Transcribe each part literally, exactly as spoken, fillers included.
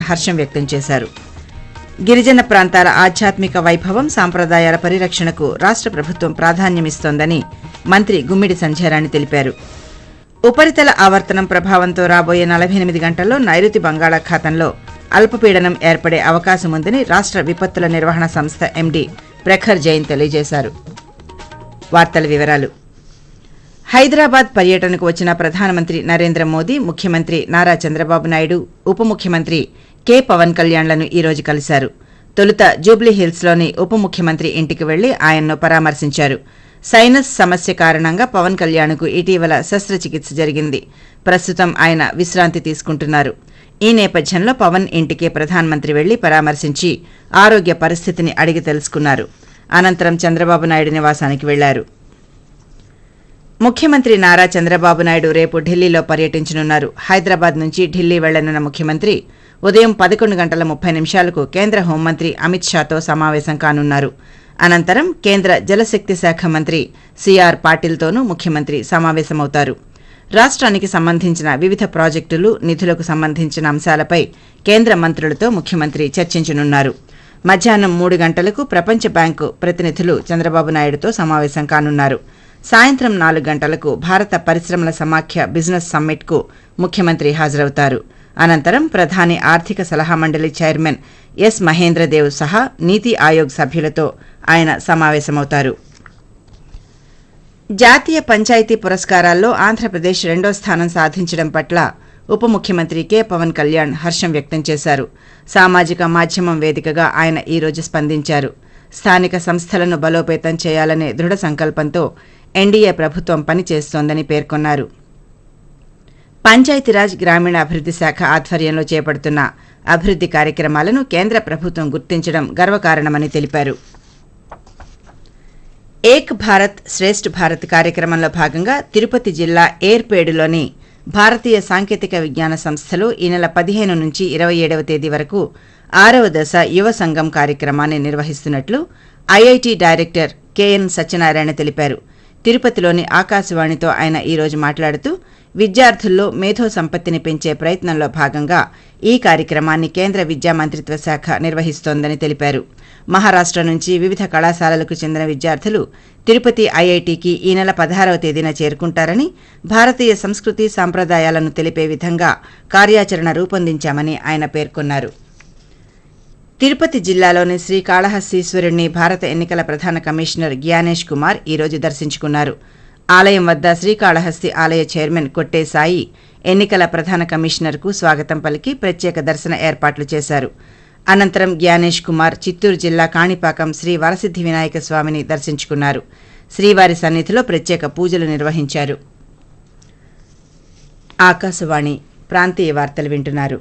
హర్షం వ్యక్తం చేశారు. గిరిజన ప్రాంతాల ఆధ్యాత్మిక వైభవం, సాంప్రదాయాల పరిరక్షణకు రాష్ట్ర ప్రభుత్వం ప్రాధాన్యమిస్తోందని మంత్రి గుమ్మిడి సంధ్యారాణి తెలిపారు. ఉపరితల ఆవర్తనం ప్రభావంతో రాబోయే నలభై ఎనిమిది గంటల్లో నైరుతి బంగాళాఖాతంలో అల్పపీడనం ఏర్పడే అవకాశముందని రాష్ట్ర విపత్తుల నిర్వహణ సంస్థ ఎండీ ప్రఖర్ జైన్ తెలియజేశారు. వార్తల వివరాలు. హైదరాబాద్ పర్యటనకు వచ్చిన ప్రధానమంత్రి నరేంద్ర మోదీ, ముఖ్యమంత్రి నారా చంద్రబాబు నాయుడు, ఉప ముఖ్యమంత్రి కె పవన్ కళ్యాణ్లను ఈ రోజు కలిశారు. తొలుత జూబ్లీహిల్స్లోని ఉప ముఖ్యమంత్రి ఇంటికి వెళ్లి ఆయన్ను పరామర్శించారు. సైనస్ సమస్య కారణంగా పవన్ కళ్యాణ్కు ఇటీవల శస్త్రచికిత్స జరిగింది. ప్రస్తుతం ఆయన విశ్రాంతి తీసుకుంటున్నారు. ఈ నేపథ్యంలో పవన్ ఇంటికి ప్రధానమంత్రి వెళ్లి పరామర్శించి ఆరోగ్య పరిస్థితిని అడిగి తెలుసుకున్నారు. అనంతరం చంద్రబాబు నాయుడు నివాసానికి వెళ్లారు. ముఖ్యమంత్రి నారా చంద్రబాబు నాయుడు రేపు ఢిల్లీలో పర్యటించనున్నారు. హైదరాబాద్ నుంచి ఢిల్లీ వెళ్లనున్న ముఖ్యమంత్రి ఉదయం పదకొండు గంటల ముప్పై నిమిషాలకు కేంద్ర హోంమంత్రి అమిత్ షాతో సమావేశం కానున్నారు. అనంతరం కేంద్ర జలశక్తి శాఖ మంత్రి సిఆర్ పాటిల్తోనూ ముఖ్యమంత్రి సమావేశమవుతారు. రాష్ట్రానికి సంబంధించిన వివిధ ప్రాజెక్టులు, నిధులకు సంబంధించిన అంశాలపై కేంద్ర మంత్రులతో ముఖ్యమంత్రి చర్చించనున్నారు. మధ్యాహ్నం మూడు గంటలకు ప్రపంచ బ్యాంకు ప్రతినిధులు చంద్రబాబు నాయుడుతో సమావేశం కానున్నారు. సాయంత్రం నాలుగు గంటలకు భారత పరిశ్రమల సమాఖ్య బిజినెస్ సమ్మిట్కు ముఖ్యమంత్రి హాజరవుతారు. అనంతరం ప్రధాని ఆర్థిక సలహా మండలి చైర్మన్ ఎస్ మహేంద్రదేవ్ సహా నీతి ఆయోగ్ సభ్యులతో ఆయన సమావేశమవుతారు. జాతీయ పంచాయతీ పురస్కారాల్లో ఆంధ్రప్రదేశ్ రెండో స్థానం సాధించడం పట్ల ఉప ముఖ్యమంత్రి కె పవన్ కళ్యాణ్ హర్షం వ్యక్తం చేశారు. సామాజిక మాధ్యమం వేదికగా ఆయన ఈ రోజు స్పందించారు. స్థానిక సంస్థలను బలోపేతం చేయాలనే దృఢ సంకల్పంతో ఎన్డీఏ ప్రభుత్వం పనిచేస్తోందని పేర్కొన్నారు. పంచాయతీరాజ్ గ్రామీణాభివృద్ది శాఖ ఆధ్వర్యంలో చేపడుతున్న అభివృద్ది కార్యక్రమాలను కేంద్ర ప్రభుత్వం గుర్తించడం గర్వకారణమని తెలిపారు. ఏక్ భారత్ శ్రేష్ఠ్ భారత్ కార్యక్రమంలో భాగంగా తిరుపతి జిల్లా ఏర్పేడులోని భారతీయ సాంకేతిక విజ్ఞాన సంస్థలో ఈ నెల పదిహేను నుంచి ఇరవై ఏడవ తేదీ వరకు ఆరవ దశ యువ సంఘం కార్యక్రమాన్ని నిర్వహిస్తున్నట్లు ఐఐటి డైరెక్టర్ కెఎన్ సత్యనారాయణ తెలిపారు. తిరుపతిలోని ఆకాశవాణితో ఆయన ఈ రోజు మాట్లాడుతూ విద్యార్థుల్లో మేధో సంపత్తిని పెంచే ప్రయత్నంలో భాగంగా ఈ కార్యక్రమాన్ని కేంద్ర విద్యా మంత్రిత్వ శాఖ నిర్వహిస్తోందని తెలిపారు. మహారాష్ట్ర నుంచి వివిధ కళాశాలలకు చెందిన విద్యార్థులు తిరుపతి ఐఐటికి ఈ నెల పదహారవ తేదీన చేరుకుంటారని, భారతీయ సంస్కృతి సాంప్రదాయాలను తెలిపే విధంగా కార్యాచరణ రూపొందించామని ఆయన పేర్కొన్నారు. తిరుపతి జిల్లాలోని శ్రీకాళహస్తీశ్వరుణ్ణి భారత ఎన్నికల ప్రధాన కమిషనర్ జ్ఞానేష్ కుమార్ ఈ రోజు దర్శించుకున్నారు. ఆలయం వద్ద శ్రీకాళహస్తి ఆలయ చైర్మన్ కొట్టే సాయి ఎన్నికల ప్రధాన కమిషనర్కు స్వాగతం పలికి ప్రత్యేక దర్శన ఏర్పాట్లు చేశారు. అనంతరం జ్ఞానేష్ కుమార్ చిత్తూరు జిల్లా కాణిపాకం శ్రీ వరసిద్ధి వినాయక స్వామిని దర్శించుకున్నారు. శ్రీవారి సన్నిధిలో ప్రత్యేక పూజలు నిర్వహించారు. ఆకాశవాణి ప్రాంతీయ వార్తలు వింటున్నారు.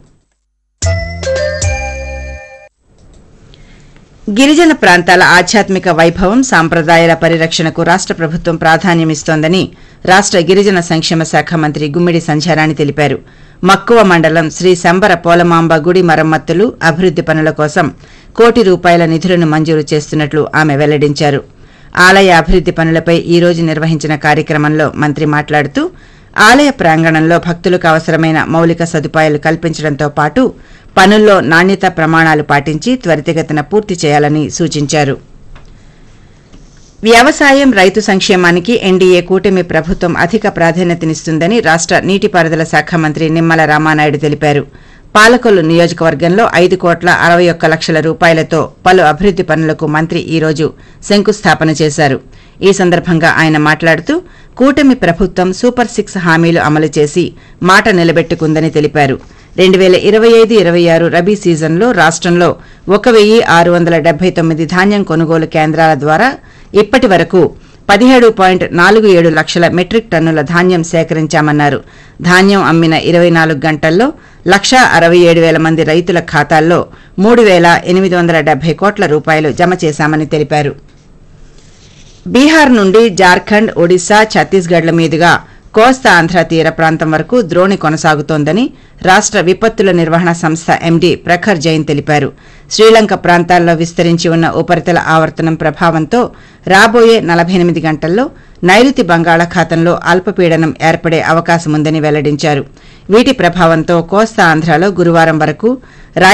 గిరిజన ప్రాంతాల ఆధ్యాత్మిక వైభవం, సాంప్రదాయాల పరిరక్షణకు రాష్ట్ర ప్రభుత్వం ప్రాధాన్యమిస్తోందని రాష్ట్ర గిరిజన సంక్షేమ శాఖ మంత్రి గుమ్మిడి సంధ్యారాణి తెలిపారు. మక్కువ మండలం శ్రీ శంబర పోలమాంబ గుడి మరమ్మతులు, అభివృద్ది పనుల కోసం కోటి రూపాయల నిధులను మంజూరు చేస్తున్నట్లు ఆమె వెల్లడించారు. ఆలయ అభివృద్ది పనులపై ఈ రోజు నిర్వహించిన కార్యక్రమంలో మంత్రి మాట్లాడుతూ ఆలయ ప్రాంగణంలో భక్తులకు అవసరమైన మౌలిక సదుపాయాలు కల్పించడంతో పాటు పనుల్లో నాణ్యత ప్రమాణాలు పాటించి త్వరితగతిన పూర్తి చేయాలని సూచించారు. వ్యవసాయం, రైతు సంక్షేమానికి ఎన్డీఏ కూటమి ప్రభుత్వం అధిక ప్రాధాన్యతనిస్తుందని రాష్ట్ర నీటిపారుదల శాఖ మంత్రి నిమ్మల రామానాయుడు తెలిపారు. పాలకొల్లు నియోజకవర్గంలో ఐదు కోట్ల అరవై ఒక్క లక్షల రూపాయలతో పలు అభివృద్ది పనులకు మంత్రి ఈ రోజు శంకుస్థాపన చేశారు. ఈ సందర్భంగా ఆయన మాట్లాడుతూ కూటమి ప్రభుత్వం సూపర్ సిక్స్ హామీలు అమలు చేసి మాట నిలబెట్టుకుందని తెలిపారు. రెండు వేల ఇరవై ఐదు ఇరవై ఆరు రబీ సీజన్లో రాష్ట్రంలో ఒక వెయ్యి ఆరు వందల డెబ్బై తొమ్మిది ధాన్యం కొనుగోలు కేంద్రాల ద్వారా ఇప్పటి వరకు పదిహేడు పాయింట్ నాలుగు ఏడు లక్షల మెట్రిక్ టన్నుల ధాన్యం సేకరించామన్నారు. ధాన్యం అమ్మిన ఇరవై నాలుగు గంటల్లో లక్షా అరవై ఏడు వేల మంది రైతుల ఖాతాల్లో మూడు వేల ఎనిమిది వందల డెబ్బై కోట్ల రూపాయలు జమ చేశామని తెలిపారు. బీహార్ నుండి జార్ఖండ్, ఒడిశా, ఛత్తీస్గఢ్ల మీదుగా కోస్తా ఆంధ్ర తీర ప్రాంతం వరకు ద్రోణి కొనసాగుతోందని రాష్ట్ర విపత్తుల నిర్వహణ సంస్థ ఎండీ ప్రఖర్ జైన్ తెలిపారు. శ్రీలంక ప్రాంతాల్లో విస్తరించి ఉన్న ఉపరితల ఆవర్తనం ప్రభావంతో రాబోయే నలభై ఎనిమిది గంటల్లో నైరుతి బంగాళాఖాతంలో అల్పపీడనం ఏర్పడే అవకాశముందని వెల్లడించారు. వీటి ప్రభావంతో కోస్తా ఆంధ్రలో గురువారం వరకు